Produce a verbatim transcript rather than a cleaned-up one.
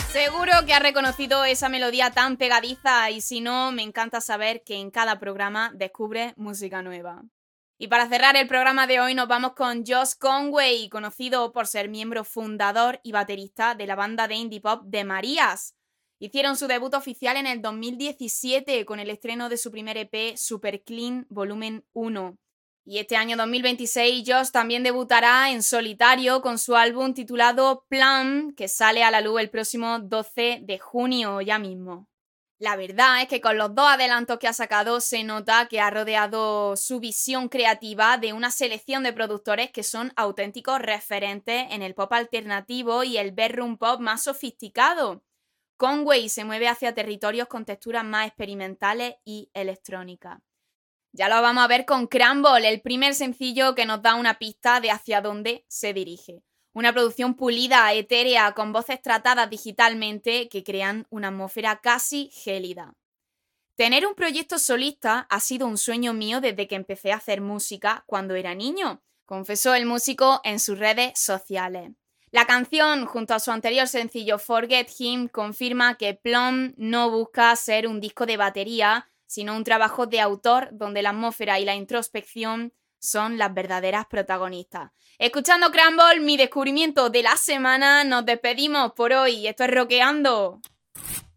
Seguro que has reconocido esa melodía tan pegadiza y si no, me encanta saber que en cada programa descubres música nueva. Y para cerrar el programa de hoy nos vamos con Josh Conway, conocido por ser miembro fundador y baterista de la banda de indie pop The Marías. Hicieron su debut oficial en el dos mil diecisiete con el estreno de su primer E P Super Clean Volumen uno. Y este año dos mil veintiséis Josh también debutará en solitario con su álbum titulado Plum, que sale a la luz el próximo doce de junio, ya mismo. La verdad es que con los dos adelantos que ha sacado se nota que ha rodeado su visión creativa de una selección de productores que son auténticos referentes en el pop alternativo y el bedroom pop más sofisticado. Conway se mueve hacia territorios con texturas más experimentales y electrónicas. Ya lo vamos a ver con Crumble, el primer sencillo que nos da una pista de hacia dónde se dirige. Una producción pulida, etérea, con voces tratadas digitalmente que crean una atmósfera casi gélida. Tener un proyecto solista ha sido un sueño mío desde que empecé a hacer música cuando era niño, confesó el músico en sus redes sociales. La canción, junto a su anterior sencillo Forget Him, confirma que Plum no busca ser un disco de batería, sino un trabajo de autor donde la atmósfera y la introspección son las verdaderas protagonistas. Escuchando Crumble, mi descubrimiento de la semana, nos despedimos por hoy. Esto es Rockeando.